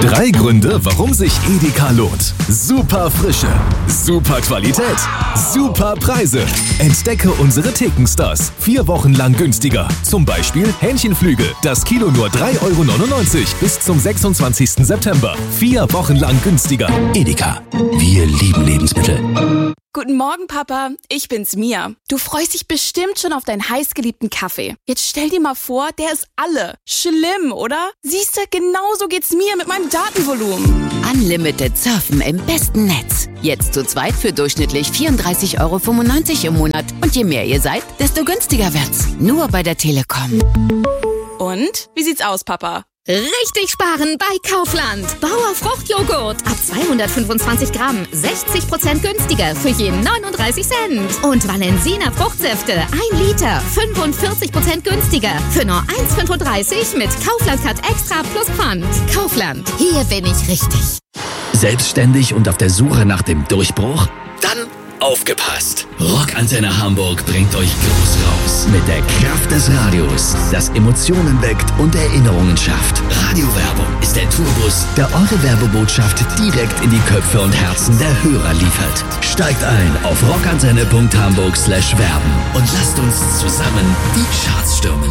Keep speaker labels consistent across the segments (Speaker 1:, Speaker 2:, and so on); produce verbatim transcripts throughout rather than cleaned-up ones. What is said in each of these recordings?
Speaker 1: Drei Gründe, warum sich Edeka lohnt. Super Frische, super Qualität, super Preise. Entdecke unsere Thekenstars. Vier Wochen lang günstiger. Zum Beispiel Hähnchenflügel. Das Kilo nur drei Euro neunundneunzig bis zum sechsundzwanzigsten September. Vier Wochen lang günstiger.
Speaker 2: Edeka. Wir lieben Lebensmittel.
Speaker 3: Guten Morgen, Papa. Ich bin's, Mia. Du freust dich bestimmt schon auf deinen heißgeliebten Kaffee. Jetzt stell dir mal vor, der ist alle. Schlimm, oder? Siehste, genauso geht's mir mit meinem Datenvolumen.
Speaker 4: Unlimited Surfen im besten Netz. Jetzt zu zweit für durchschnittlich vierunddreißig Euro fünfundneunzig im Monat. Und je mehr ihr seid, desto günstiger wird's. Nur bei der Telekom.
Speaker 3: Und? Wie sieht's aus, Papa?
Speaker 5: Richtig sparen bei Kaufland. Bauer Fruchtjoghurt. Ab zweihundertfünfundzwanzig Gramm. sechzig Prozent günstiger für jeden neununddreißig Cent. Und Valensina Fruchtsäfte. ein Liter. fünfundvierzig Prozent günstiger. Für nur eins fünfunddreißig mit Kaufland Cut Extra plus Pfand. Kaufland. Hier bin ich richtig.
Speaker 2: Selbstständig und auf der Suche nach dem Durchbruch? Dann aufgepasst! Rockantenne Hamburg bringt euch groß raus. Mit der Kraft des Radios, das Emotionen weckt und Erinnerungen schafft. Radiowerbung ist der Tourbus, der eure Werbebotschaft direkt in die Köpfe und Herzen der Hörer liefert. Steigt ein auf rockantenne punkt hamburg slash werben und lasst uns zusammen die Charts stürmen.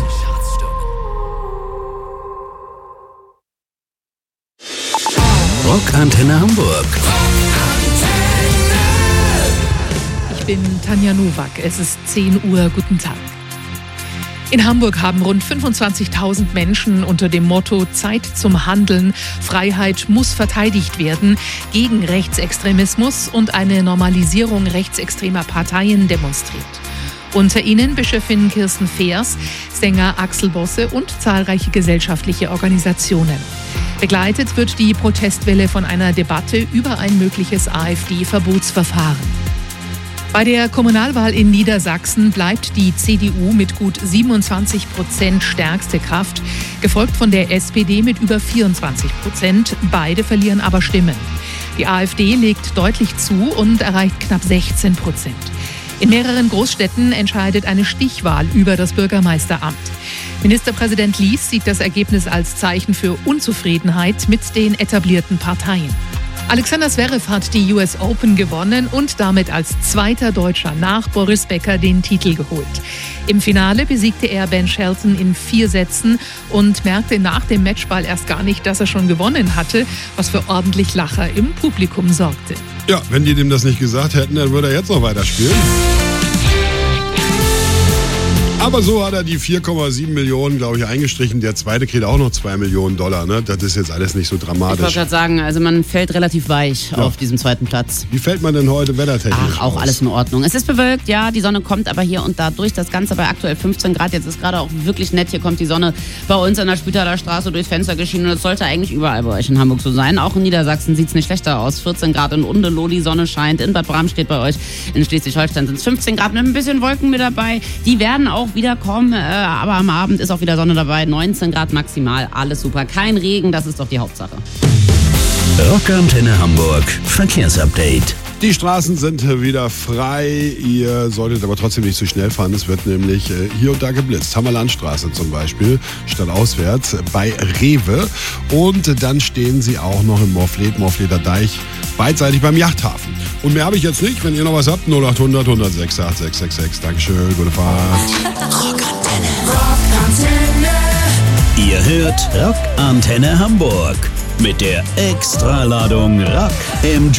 Speaker 2: Rockantenne Hamburg.
Speaker 6: Ich bin Tanja Nowak. Es ist zehn Uhr. Guten Tag. In Hamburg haben rund fünfundzwanzigtausend Menschen unter dem Motto Zeit zum Handeln, Freiheit muss verteidigt werden, gegen Rechtsextremismus und eine Normalisierung rechtsextremer Parteien demonstriert. Unter ihnen Bischöfin Kirsten Feers, Sänger Axel Bosse und zahlreiche gesellschaftliche Organisationen. Begleitet wird die Protestwelle von einer Debatte über ein mögliches AfD-Verbotsverfahren. Bei der Kommunalwahl in Niedersachsen bleibt die C D U mit gut siebenundzwanzig Prozent stärkste Kraft, gefolgt von der S P D mit über vierundzwanzig Prozent. Beide verlieren aber Stimmen. Die AfD legt deutlich zu und erreicht knapp sechzehn Prozent. In mehreren Großstädten entscheidet eine Stichwahl über das Bürgermeisteramt. Ministerpräsident Lies sieht das Ergebnis als Zeichen für Unzufriedenheit mit den etablierten Parteien. Alexander Zverev hat die U S Open gewonnen und damit als zweiter Deutscher nach Boris Becker den Titel geholt. Im Finale besiegte er Ben Shelton in vier Sätzen und merkte nach dem Matchball erst gar nicht, dass er schon gewonnen hatte, was für ordentlich Lacher im Publikum sorgte.
Speaker 7: Ja, wenn die dem das nicht gesagt hätten, dann würde er jetzt noch weiterspielen. Aber so hat er die vier Komma sieben Millionen, glaube ich, eingestrichen. Der zweite kriegt auch noch zwei Millionen Dollar. Ne? Das ist jetzt alles nicht so dramatisch.
Speaker 8: Ich wollte gerade sagen, also man fällt relativ weich
Speaker 7: ja.
Speaker 8: auf diesem zweiten Platz.
Speaker 7: Wie fällt man denn heute wettertechnisch
Speaker 8: Ach, auch
Speaker 7: aus?
Speaker 8: alles in Ordnung. Es ist bewölkt, ja, die Sonne kommt aber hier und da durch. Das Ganze bei aktuell fünfzehn Grad. Jetzt ist gerade auch wirklich nett. Hier kommt die Sonne bei uns an der Spitaler Straße durchs Fenster geschienen. Und es sollte eigentlich überall bei euch in Hamburg so sein. Auch in Niedersachsen sieht es nicht schlechter aus. vierzehn Grad in Undeloh, die Sonne scheint. In Bad Bramstedt bei euch. In Schleswig-Holstein sind es fünfzehn Grad mit ein bisschen Wolken mit dabei. Die werden auch wieder kommen. Aber am Abend ist auch wieder Sonne dabei, neunzehn Grad maximal, alles super. Kein Regen, das ist doch die Hauptsache.
Speaker 2: Rockantenne Hamburg, Verkehrsupdate.
Speaker 7: Die Straßen sind wieder frei, ihr solltet aber trotzdem nicht zu schnell fahren. Es wird nämlich hier und da geblitzt. Hammerlandstraße zum Beispiel, stadtauswärts bei Rewe. Und dann stehen sie auch noch im Morfleet, Morfleter Deich, beidseitig beim Yachthafen. Und mehr habe ich jetzt nicht. Wenn ihr noch was habt, null acht hundert, hundertsechs, acht sechs sechs sechs. Dankeschön, gute Fahrt.
Speaker 2: Rockantenne. Rockantenne. Ihr hört Rockantenne Hamburg mit der Extraladung Rock im Job.